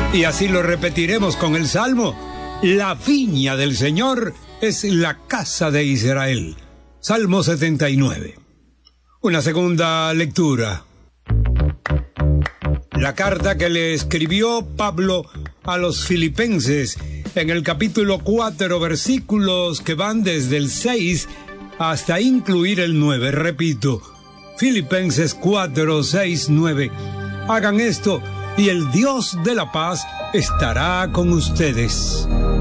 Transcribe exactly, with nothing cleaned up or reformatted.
Y así lo repetiremos con el Salmo. La viña del Señor es la casa de Israel. Salmo setenta y nueve. Una segunda lectura. La carta que le escribió Pablo a los filipenses en el capítulo cuatro, versículos que van desde el seis hasta incluir el nueve. Repito, Filipenses cuatro, seis, nueve. Hagan esto y el Dios de la paz estará con ustedes.